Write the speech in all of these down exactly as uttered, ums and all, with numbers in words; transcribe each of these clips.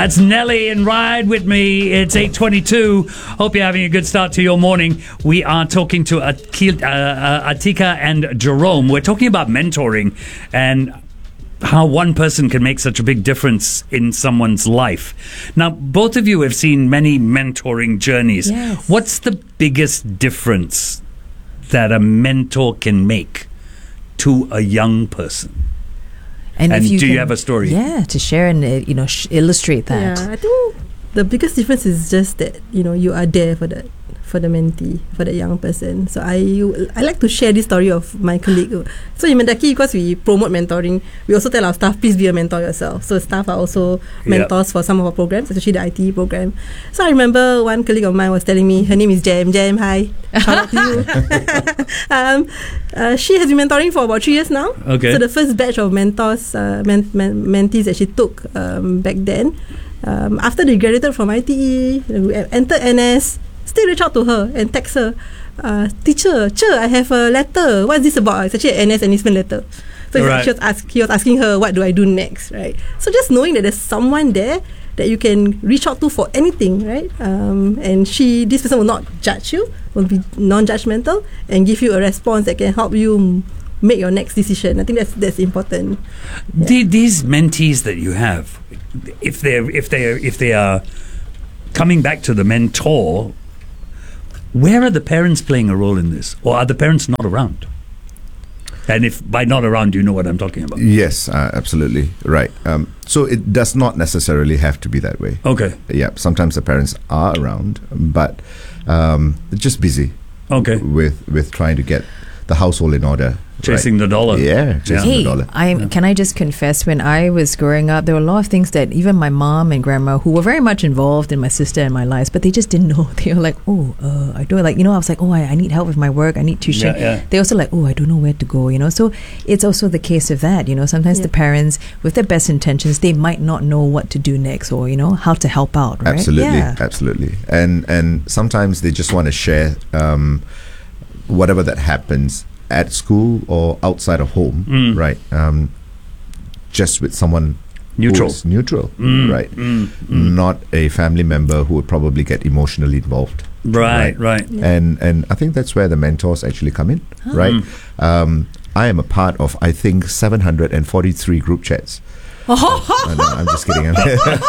That's Nelly and Ride With Me. It's eight twenty-two. Hope you're having a good start to your morning. We are talking to Akil, uh, uh, Atika and Jerome. We're talking about mentoring and how one person can make such a big difference in someone's life. Now, both of you have seen many mentoring journeys. Yes. What's the biggest difference that a mentor can make to a young person? And, And if you do you can- have a story? Yeah, to share and uh, you know sh- illustrate that. Yeah, I think the biggest difference is just that you know you are there for the for the mentee, for the young person. So I I like to share this story of my colleague. So in Mendaki, because we promote mentoring, we also tell our staff, please be a mentor yourself. So staff are also mentors Yep. for some of our programs, especially the I T E program. So I remember one colleague of mine was telling me, her name is Jam. Jam, hi. Shout out to you. um, uh, she has been mentoring for about three years now. Okay. So the first batch of mentors, uh, men- men- mentees that she took um, back then, um, after they graduated from I T E, entered N S, still reach out to her and text her, uh, teacher, Cher, I have a letter. What is this about? It's actually an N S enlistment letter. So it's Right. like she was ask, he was asking her, what do I do next, right? So just knowing that there's someone there that you can reach out to for anything, right? Um, and she, this person will not judge you, will be non-judgmental and give you a response that can help you m- make your next decision. I think that's that's important. The, these mentees that you have, if they're if they are if they are coming back to the mentor, where are the parents playing a role in this, or are the parents not around? And if by not around, do you know what I'm talking about? Yes, uh, absolutely right. Um, so it does not necessarily have to be that way. Okay. Yeah, sometimes the parents are around, but um, they're just busy. Okay. With with trying to get the household in order. Chasing the dollar. Yeah, chasing Hey, the dollar. I can I just confess, when I was growing up, there were a lot of things that even my mom and grandma, who were very much involved in my sister and my lives, but they just didn't know. They were like, oh, uh, I don't like, you know, I was like, oh, I, I need help with my work, I need tuition. Yeah, yeah. They also like, oh, I don't know where to go, you know. So it's also the case of that, you know. Sometimes Yeah. the parents, with their best intentions, they might not know what to do next, or you know how to help out. Right? Absolutely, Yeah. absolutely. And and sometimes they just want to share um, whatever that happens at school or outside of home, Mm. right? Um, just with someone Neutral. who is neutral, Mm, right? mm, mm. Not a family member who would probably get emotionally involved. Right, right. Yeah. And and I think that's where the mentors actually come in, right? Mm. Um, I am a part of I think seven hundred forty-three group chats. Oh, no, I'm just kidding. yeah,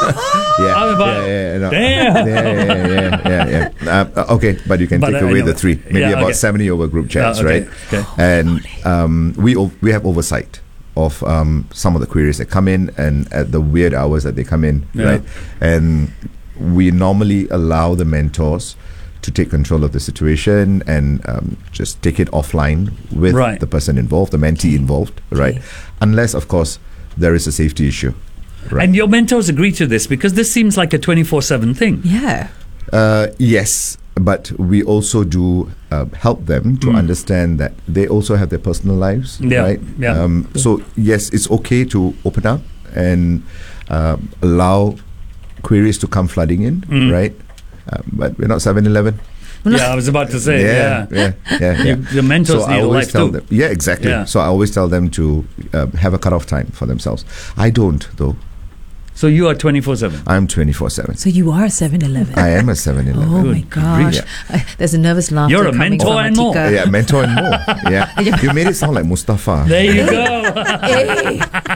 I'm about- yeah, yeah, no. Damn. yeah, yeah, yeah, yeah, yeah. Uh, okay, but you can But take I away know. the three, maybe Yeah, about okay. seventy over group chats, Uh, okay, right? okay. And um, we o- we have oversight of um, some of the queries that come in and at the weird hours that they come in, Yeah. right? And we normally allow the mentors to take control of the situation and um, just take it offline with Right. the person involved, the mentee involved, right? Okay. Unless, of course, there is a safety issue. Right. And your mentors agree to this because this seems like a twenty-four seven thing. Yeah. Uh, yes, but we also do uh, help them to Mm. understand that they also have their personal lives, Yeah, right? yeah. Um, so yes, it's okay to open up and um, allow queries to come flooding in, Mm. right? Uh, but we're not seven eleven. Yeah, I was about to say. Yeah. yeah, yeah, yeah. You- your mentors So need I a always life tell too. them, yeah, exactly. Yeah. So I always tell them to uh, have a cutoff time for themselves. I don't, though. So you are twenty-four seven. I'm twenty-four seven. So you are seven eleven. I am a seven eleven. Oh Good my grief. gosh! Uh, there's a nervous laughter. You're a coming mentor from and more. Atika. Yeah, mentor and more. Yeah, you made it sound like Mustafa. There you go. Hey.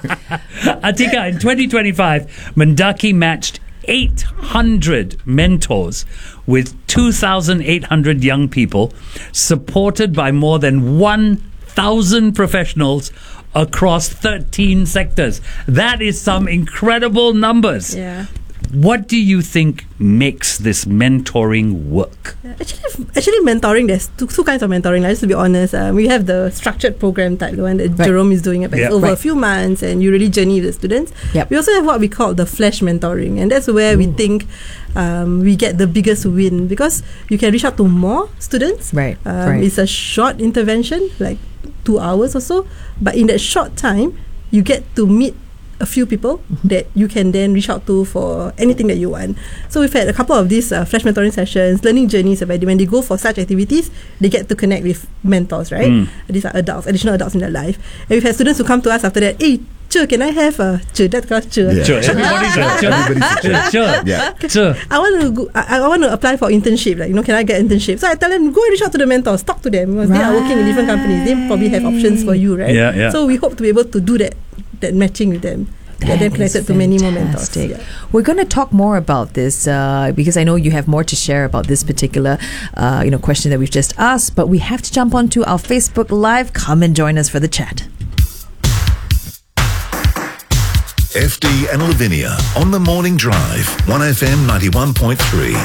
Atika, in twenty twenty-five, Mendaki matched eight hundred mentors with two thousand eight hundred young people, supported by more than one thousand professionals across thirteen sectors. That is some incredible numbers. Yeah. What do you think makes this mentoring work? Actually, actually, mentoring, there's two, two kinds of mentoring. Like, just to be honest, um, we have the structured program type, the one that Right. Jerome is doing. It, but Yeah. it's over Right. a few months, and you really journey with the students. Yep. We also have what we call the flash mentoring, and that's where we think um, we get the biggest win because you can reach out to more students. Right, Um, right. It's a short intervention, like two hours or so, but in that short time, you get to meet a few people Mm-hmm. that you can then reach out to for anything that you want. So we've had a couple of these uh, flash mentoring sessions, learning journeys. Where when they go for such activities, they get to connect with mentors, right? Mm. These are adults, additional adults in their life. And we've had students who come to us after that, hey, Ch, Cher, can I have a Cher? That's called Cher. Yeah. Sure, everybody's a sure. Everybody's a Cher. Sure. Yeah. Sure. I want to go, I, I want to apply for internship. Like, you know, can I get internship? So I tell them, go and reach out to the mentors, talk to them because they are working in different companies. They probably have options for you, right? Yeah, yeah. So we hope to be able to do that, that matching with them. Get them That connected is to many more mentors. fantastic. Yeah. We're going to talk more about this uh, because I know you have more to share about this particular, uh, you know, question that we've just asked. But we have to jump onto our Facebook Live. Come and join us for the chat. F D and Lavinia on the Morning Drive, one F M ninety-one point three.